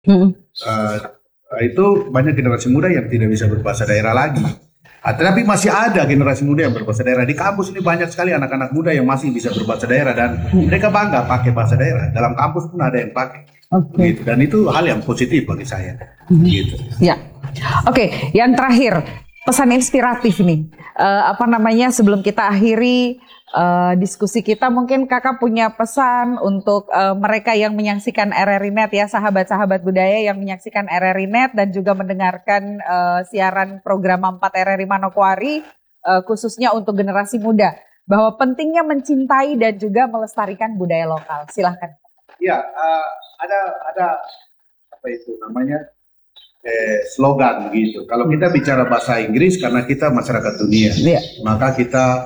Mm. Eh, itu banyak generasi muda yang tidak bisa berbahasa daerah lagi. Tetapi masih ada generasi muda yang berbahasa daerah. Di kampus ini banyak sekali anak-anak muda yang masih bisa berbahasa daerah dan mereka bangga pakai bahasa daerah. Dalam kampus pun ada yang pakai. Oke. Gitu. Dan itu hal yang positif bagi saya. Gitu. Ya. Oke, yang terakhir pesan inspiratif nih. Apa namanya sebelum kita akhiri diskusi kita, mungkin kakak punya pesan untuk mereka yang menyaksikan RRI Net ya, sahabat-sahabat budaya yang menyaksikan RRI Net dan juga mendengarkan siaran program 4 RRI Manokwari, khususnya untuk generasi muda, bahwa pentingnya mencintai dan juga melestarikan budaya lokal. Silahkan. Ya, ada apa itu namanya slogan begitu. Kalau kita bicara bahasa Inggris karena kita masyarakat dunia, maka kita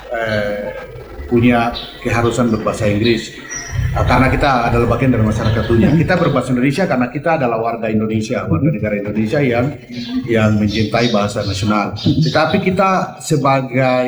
punya keharusan berbahasa Inggris karena kita adalah bagian dari masyarakat dunia. Kita berbahasa Indonesia karena kita adalah warga Indonesia, warga negara Indonesia yang mencintai bahasa nasional. Tetapi kita sebagai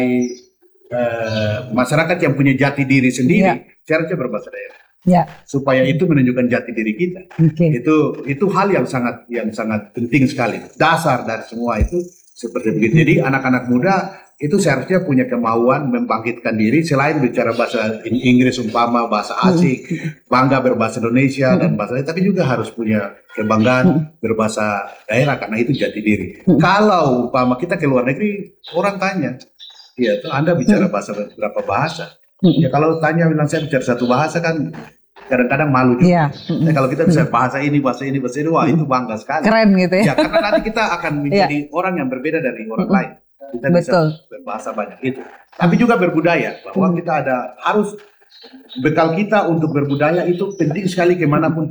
masyarakat yang punya jati diri sendiri, seharusnya berbahasa daerah. Ya. Supaya itu menunjukkan jati diri kita. Okay. Itu hal yang sangat penting sekali. Dasar dari semua itu seperti begitu. Jadi anak-anak muda itu seharusnya punya kemauan membangkitkan diri selain bicara bahasa Inggris umpama bahasa asing, bangga berbahasa Indonesia dan bahasa lain, tapi juga harus punya kebanggaan berbahasa daerah karena itu jati diri. Kalau umpama kita ke luar negeri, orang tanya, ya Anda bicara berapa bahasa? Ya kalau tanya bilang saya bicara satu bahasa kan kadang-kadang malu juga. Kalau kita bisa bahasa ini, wah itu bangga sekali. Keren gitu ya. Ya karena nanti kita akan menjadi orang yang berbeda dari orang lain. Kita bisa berbahasa banyak itu. Tapi juga berbudaya, bahwa kita harus bekal kita untuk berbudaya itu penting sekali kemanapun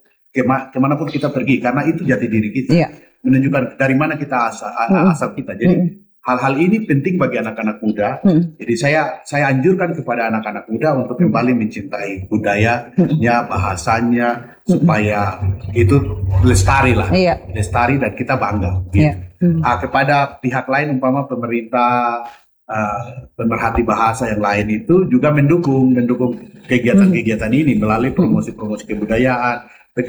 kita pergi karena itu jati diri kita. Menunjukkan dari mana kita asal kita. Jadi hal-hal ini penting bagi anak-anak muda. Jadi saya anjurkan kepada anak-anak muda untuk kembali mencintai budayanya, bahasanya, supaya itu lestari lah, lestari dan kita bangga. Gitu. Kepada pihak lain, umpama pemerintah, pemerhati bahasa yang lain itu juga mendukung kegiatan-kegiatan ini melalui promosi-promosi kebudayaan,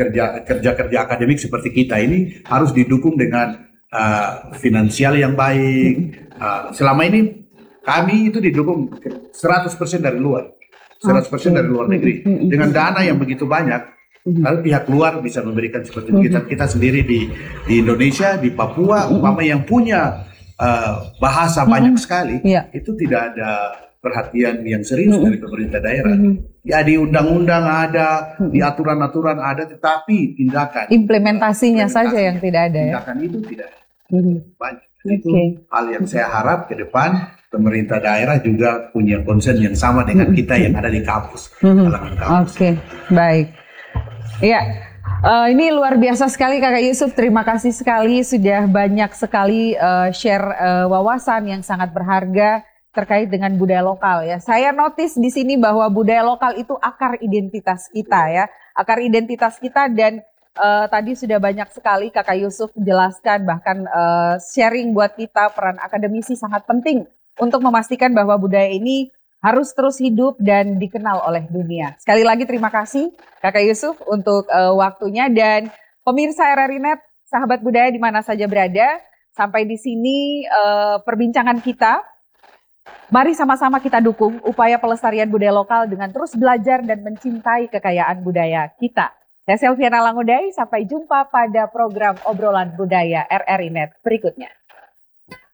kerja akademik seperti kita ini harus didukung dengan finansial yang baik. Selama ini kami itu didukung 100% dari luar, 100% dari luar negeri dengan dana yang begitu banyak. Lalu pihak luar bisa memberikan seperti kita sendiri di Indonesia, di Papua, umpama yang punya bahasa banyak sekali, itu tidak ada perhatian yang serius dari pemerintah daerah. Ya di undang-undang ada, di aturan-aturan ada, tetapi tindakan implementasinya saja yang tidak ada. Tindakan itu tidak banyak. Itu hal yang saya harap ke depan pemerintah daerah juga punya concern yang sama dengan kita yang ada di kampus. Oke, baik. Iya, ini luar biasa sekali Kakak Yusuf. Terima kasih sekali sudah banyak sekali share wawasan yang sangat berharga terkait dengan budaya lokal ya. Saya notice di sini bahwa budaya lokal itu akar identitas kita ya, akar identitas kita dan tadi sudah banyak sekali Kakak Yusuf jelaskan bahkan sharing buat kita peran akademisi sangat penting untuk memastikan bahwa budaya ini harus terus hidup dan dikenal oleh dunia. Sekali lagi terima kasih Kakak Yusuf untuk waktunya dan pemirsa RRI Net, sahabat budaya di mana saja berada. Sampai di sini perbincangan kita. Mari sama-sama kita dukung upaya pelestarian budaya lokal dengan terus belajar dan mencintai kekayaan budaya kita. Saya Selviana Langudai, sampai jumpa pada program obrolan budaya RRI Net berikutnya.